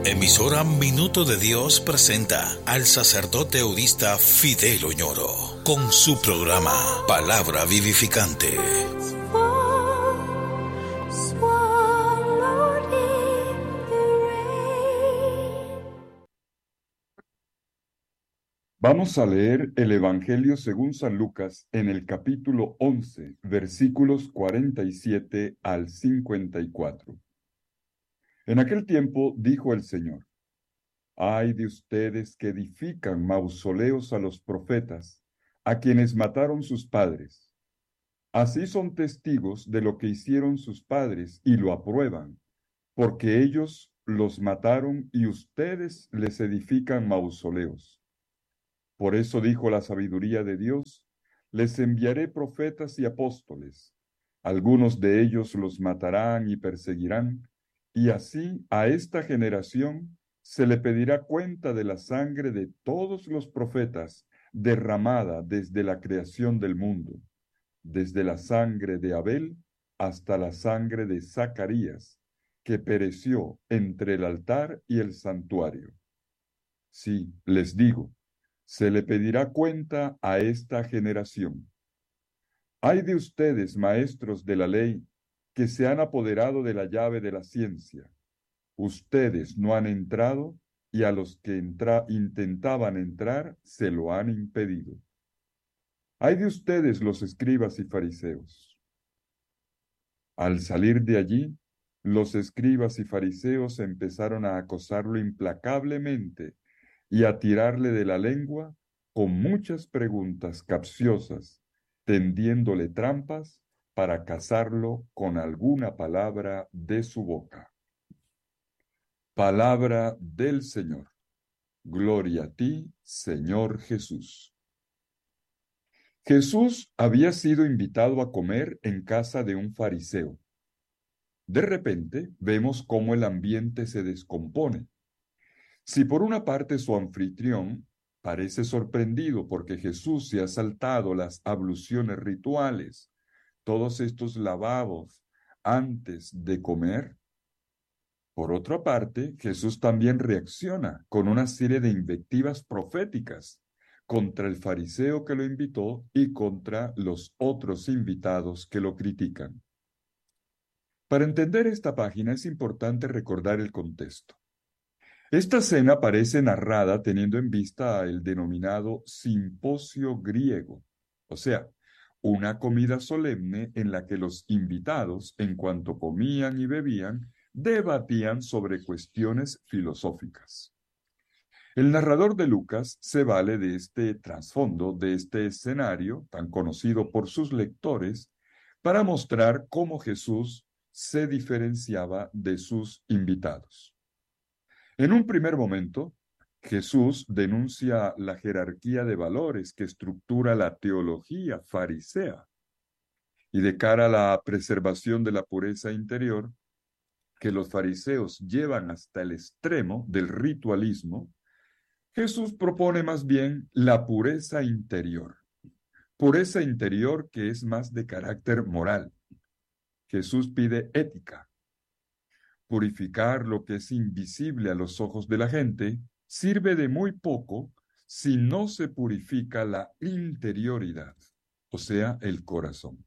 Emisora Minuto de Dios presenta al sacerdote eudista Fidel Oñoro con su programa Palabra Vivificante. Vamos a leer el Evangelio según San Lucas en el capítulo 11, versículos 47 al 54. En aquel tiempo dijo el Señor: Ay de ustedes que edifican mausoleos a los profetas, a quienes mataron sus padres. Así son testigos de lo que hicieron sus padres y lo aprueban, porque ellos los mataron y ustedes les edifican mausoleos. Por eso dijo la sabiduría de Dios: les enviaré profetas y apóstoles. Algunos de ellos los matarán y perseguirán, y así a esta generación se le pedirá cuenta de la sangre de todos los profetas derramada desde la creación del mundo, desde la sangre de Abel hasta la sangre de Zacarías, que pereció entre el altar y el santuario. Sí, les digo, se le pedirá cuenta a esta generación. Ay de ustedes, maestros de la ley, que se han apoderado de la llave de la ciencia. Ustedes no han entrado, y a los que intentaban entrar se lo han impedido. Ay de ustedes, los escribas y fariseos. Al salir de allí, los escribas y fariseos empezaron a acosarlo implacablemente y a tirarle de la lengua con muchas preguntas capciosas, tendiéndole trampas para cazarlo con alguna palabra de su boca. Palabra del Señor. Gloria a ti, Señor Jesús. Jesús había sido invitado a comer en casa de un fariseo. De repente vemos cómo el ambiente se descompone. Si por una parte su anfitrión parece sorprendido porque Jesús se ha saltado las abluciones rituales, todos estos lavabos antes de comer, por otra parte, Jesús también reacciona con una serie de invectivas proféticas contra el fariseo que lo invitó y contra los otros invitados que lo critican. Para entender esta página es importante recordar el contexto. Esta cena parece narrada teniendo en vista el denominado simposio griego, o sea, una comida solemne en la que los invitados, en cuanto comían y bebían, debatían sobre cuestiones filosóficas. El narrador de Lucas se vale de este trasfondo, de este escenario tan conocido por sus lectores, para mostrar cómo Jesús se diferenciaba de sus invitados. En un primer momento, Jesús denuncia la jerarquía de valores que estructura la teología farisea. Y de cara a la preservación de la pureza interior, que los fariseos llevan hasta el extremo del ritualismo, Jesús propone más bien la pureza interior que es más de carácter moral. Jesús pide ética. Purificar lo que es invisible a los ojos de la gente sirve de muy poco si no se purifica la interioridad, o sea, el corazón.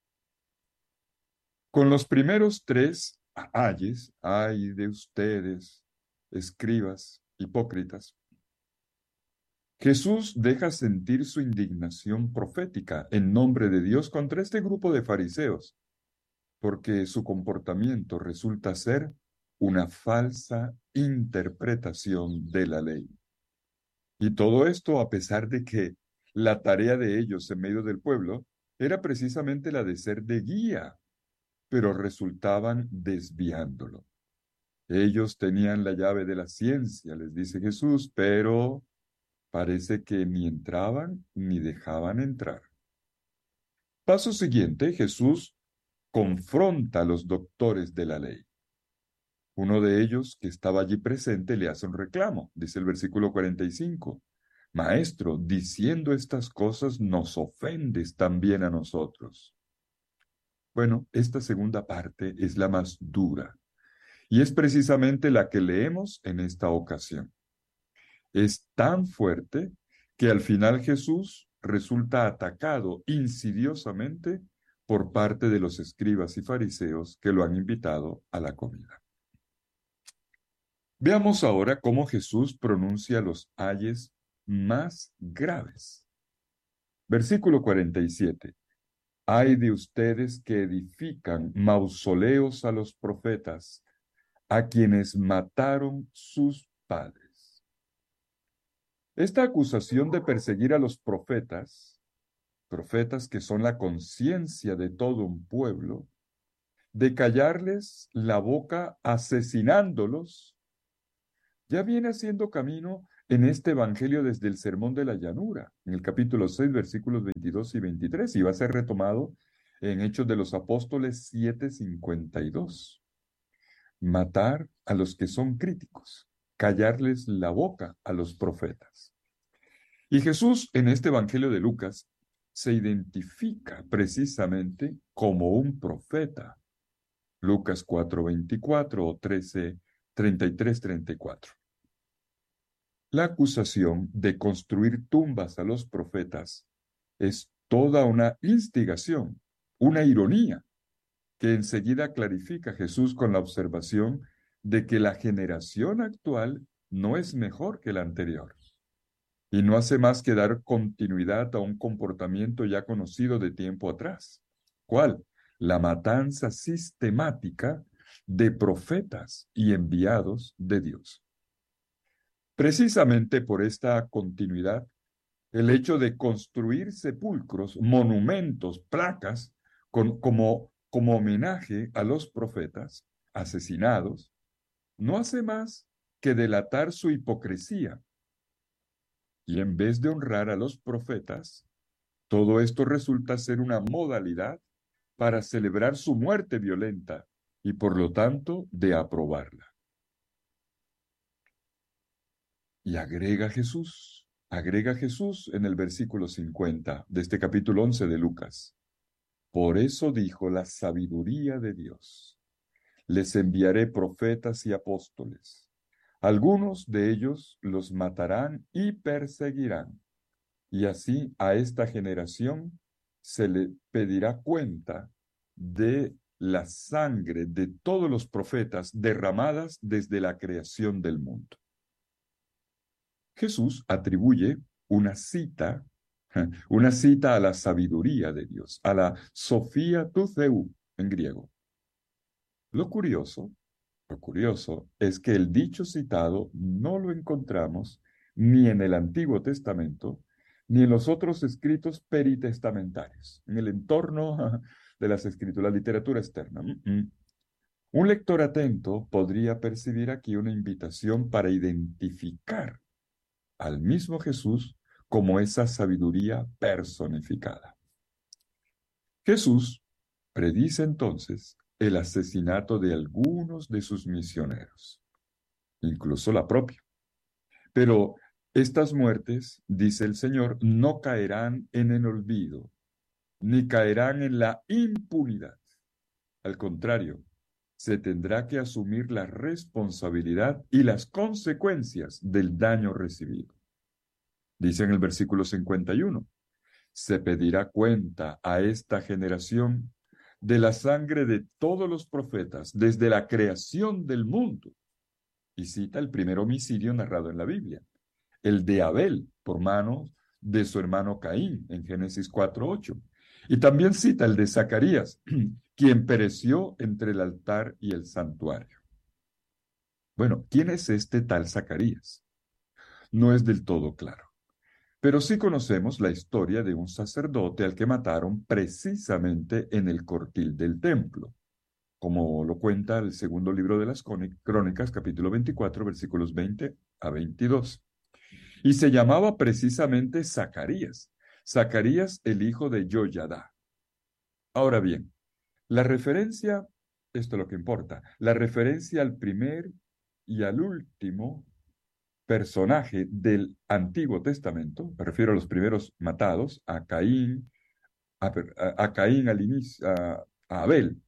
Con los primeros tres ayes, ay de ustedes, escribas, hipócritas, Jesús deja sentir su indignación profética en nombre de Dios contra este grupo de fariseos, porque su comportamiento resulta ser una falsa interpretación de la ley. Y todo esto a pesar de que la tarea de ellos en medio del pueblo era precisamente la de ser de guía, pero resultaban desviándolo. Ellos tenían la llave de la ciencia, les dice Jesús, pero parece que ni entraban ni dejaban entrar. Paso siguiente, Jesús confronta a los doctores de la ley. Uno de ellos, que estaba allí presente, le hace un reclamo. Dice el versículo 45. Maestro, diciendo estas cosas nos ofendes también a nosotros. Bueno, esta segunda parte es la más dura Y es precisamente la que leemos en esta ocasión. Es tan fuerte que al final Jesús resulta atacado insidiosamente por parte de los escribas y fariseos que lo han invitado a la comida. Veamos ahora cómo Jesús pronuncia los ayes más graves. Versículo 47. Ay de ustedes que edifican mausoleos a los profetas, a quienes mataron sus padres. Esta acusación de perseguir a los profetas, profetas que son la conciencia de todo un pueblo, de callarles la boca asesinándolos, ya viene haciendo camino en este Evangelio desde el Sermón de la Llanura, en el capítulo 6, versículos 22 y 23, y va a ser retomado en Hechos de los Apóstoles 7:52. Matar a los que son críticos, callarles la boca a los profetas. Y Jesús en este Evangelio de Lucas se identifica precisamente como un profeta. Lucas 4:24 o 13:33-34. La acusación de construir tumbas a los profetas es toda una instigación, una ironía, que enseguida clarifica Jesús con la observación de que la generación actual no es mejor que la anterior, y no hace más que dar continuidad a un comportamiento ya conocido de tiempo atrás. ¿Cuál? La matanza sistemática de profetas y enviados de Dios. Precisamente por esta continuidad, el hecho de construir sepulcros, monumentos, placas, como homenaje a los profetas asesinados, no hace más que delatar su hipocresía. Y en vez de honrar a los profetas, todo esto resulta ser una modalidad para celebrar su muerte violenta y por lo tanto de aprobarla. Y agrega Jesús en el versículo 50 de este capítulo 11 de Lucas. Por eso dijo la sabiduría de Dios: les enviaré profetas y apóstoles. Algunos de ellos los matarán y perseguirán. Y así a esta generación se le pedirá cuenta de la sangre de todos los profetas derramadas desde la creación del mundo. Jesús atribuye una cita, una cita a la sabiduría de Dios, a la Sofía tu Theou en griego. Lo curioso es que el dicho citado no lo encontramos ni en el Antiguo Testamento, ni en los otros escritos peritestamentarios, en el entorno de las escrituras, la literatura externa. Un lector atento podría percibir aquí una invitación para identificar al mismo Jesús como esa sabiduría personificada. Jesús predice entonces el asesinato de algunos de sus misioneros, incluso la propia. Pero estas muertes, dice el Señor, no caerán en el olvido, ni caerán en la impunidad. Al contrario, se tendrá que asumir la responsabilidad y las consecuencias del daño recibido. Dice en el versículo 51, se pedirá cuenta a esta generación de la sangre de todos los profetas desde la creación del mundo. Y cita el primer homicidio narrado en la Biblia, el de Abel por manos de su hermano Caín en Génesis 4:8. Y también cita el de Zacarías, quien pereció entre el altar y el santuario. Bueno, ¿quién es este tal Zacarías? No es del todo claro. Pero sí conocemos la historia de un sacerdote al que mataron precisamente en el cortil del templo, como lo cuenta el segundo libro de las Crónicas, capítulo 24, versículos 20 a 22. Y se llamaba precisamente Zacarías, Zacarías el hijo de Joyadá. Ahora bien, la referencia, esto es lo que importa, la referencia al primer y al último personaje del Antiguo Testamento, me refiero a los primeros matados, a Caín, a Caín al inicio, a Abel,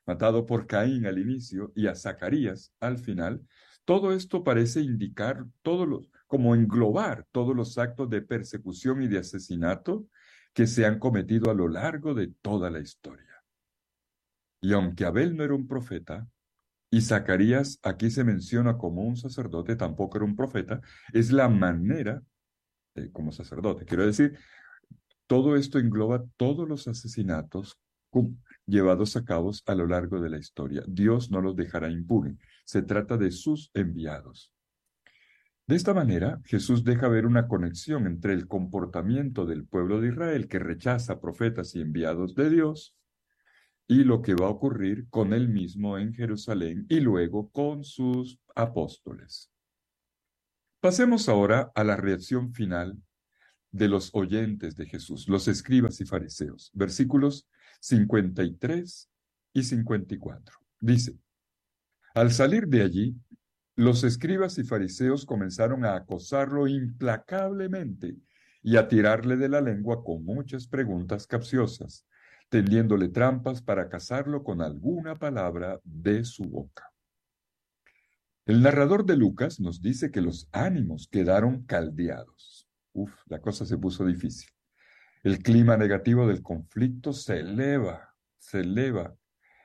matado por Caín al inicio y a Zacarías al final, todo esto parece indicar como englobar todos los actos de persecución y de asesinato que se han cometido a lo largo de toda la historia. Y aunque Abel no era un profeta, y Zacarías aquí se menciona como un sacerdote, tampoco era un profeta, es la manera, como sacerdote, quiero decir, todo esto engloba todos los asesinatos llevados a cabo a lo largo de la historia. Dios no los dejará impunes. Se trata de sus enviados. De esta manera, Jesús deja ver una conexión entre el comportamiento del pueblo de Israel que rechaza profetas y enviados de Dios y lo que va a ocurrir con él mismo en Jerusalén y luego con sus apóstoles. Pasemos ahora a la reacción final de los oyentes de Jesús, los escribas y fariseos. Versículos 53 y 54. Dice, al salir de allí, los escribas y fariseos comenzaron a acosarlo implacablemente y a tirarle de la lengua con muchas preguntas capciosas, tendiéndole trampas para casarlo con alguna palabra de su boca. El narrador de Lucas nos dice que los ánimos quedaron caldeados. La cosa se puso difícil. El clima negativo del conflicto se eleva,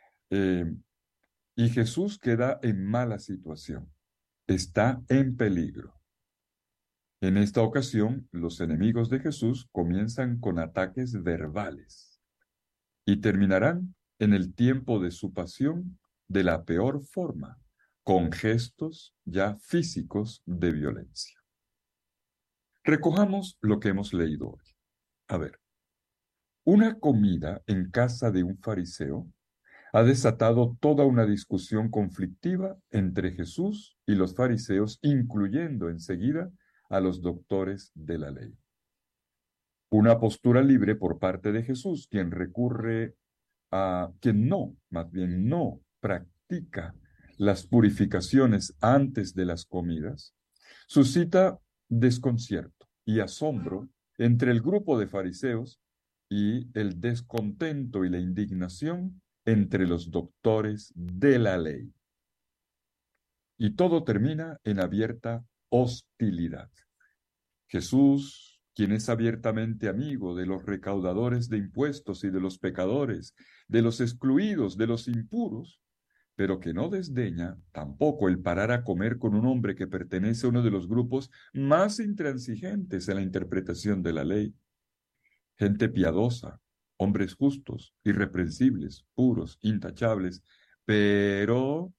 y Jesús queda en mala situación. Está en peligro. En esta ocasión, los enemigos de Jesús comienzan con ataques verbales y terminarán en el tiempo de su pasión de la peor forma, con gestos ya físicos de violencia. Recojamos lo que hemos leído hoy. A ver, una comida en casa de un fariseo ha desatado toda una discusión conflictiva entre Jesús y los fariseos, incluyendo enseguida a los doctores de la ley. Una postura libre por parte de Jesús, más bien no practica las purificaciones antes de las comidas, suscita desconcierto y asombro entre el grupo de fariseos y el descontento y la indignación entre los doctores de la ley. Y todo termina en abierta hostilidad. Jesús, quien es abiertamente amigo de los recaudadores de impuestos y de los pecadores, de los excluidos, de los impuros, pero que no desdeña tampoco el parar a comer con un hombre que pertenece a uno de los grupos más intransigentes en la interpretación de la ley. Gente piadosa, hombres justos, irreprensibles, puros, intachables, pero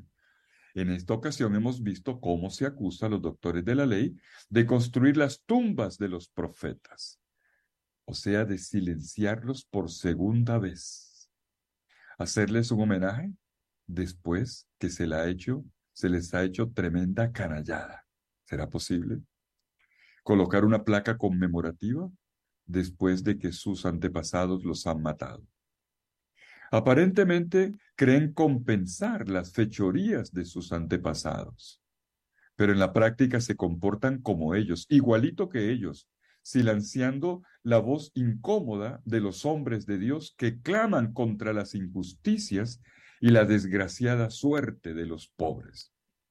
en esta ocasión hemos visto cómo se acusa a los doctores de la ley de construir las tumbas de los profetas, o sea, de silenciarlos por segunda vez, hacerles un homenaje después que se les ha hecho tremenda canallada. ¿Será posible? Colocar una placa conmemorativa después de que sus antepasados los han matado. Aparentemente creen compensar las fechorías de sus antepasados, pero en la práctica se comportan como ellos, igualito que ellos, silenciando la voz incómoda de los hombres de Dios que claman contra las injusticias y la desgraciada suerte de los pobres.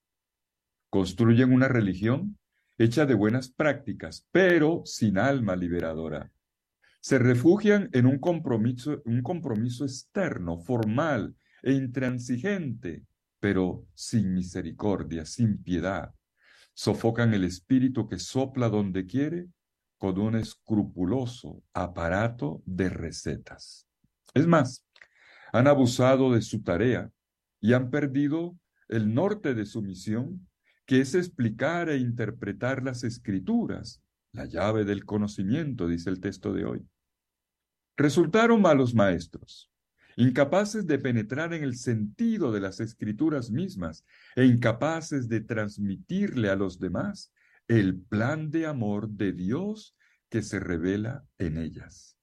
Construyen una religión hecha de buenas prácticas, pero sin alma liberadora. Se refugian en un compromiso externo, formal e intransigente, pero sin misericordia, sin piedad. Sofocan el espíritu que sopla donde quiere con un escrupuloso aparato de recetas. Es más, han abusado de su tarea y han perdido el norte de su misión, que es explicar e interpretar las escrituras, la llave del conocimiento, dice el texto de hoy. Resultaron malos maestros, incapaces de penetrar en el sentido de las escrituras mismas e incapaces de transmitirle a los demás el plan de amor de Dios que se revela en ellas.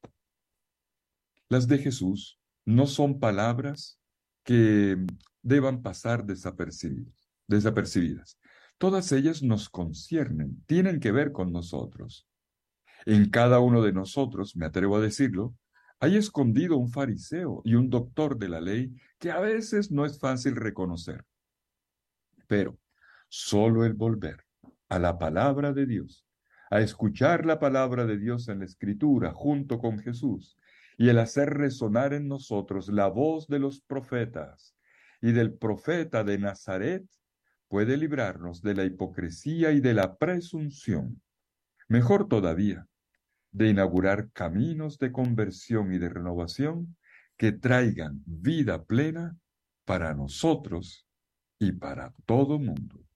Las de Jesús no son palabras que deban pasar desapercibidas. Todas ellas nos conciernen, tienen que ver con nosotros. En cada uno de nosotros, me atrevo a decirlo, Hay escondido un fariseo y un doctor de la ley que a veces no es fácil reconocer. Pero solo el volver a la palabra de Dios, a escuchar la palabra de Dios en la Escritura junto con Jesús, y el hacer resonar en nosotros la voz de los profetas y del profeta de Nazaret, puede librarnos de la hipocresía y de la presunción. Mejor todavía, de inaugurar caminos de conversión y de renovación que traigan vida plena para nosotros y para todo mundo.